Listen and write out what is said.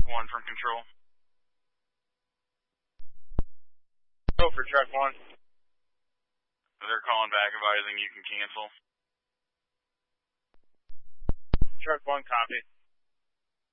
1 from control. Go for truck 1. They're calling back advising you can cancel. Truck 1, copy.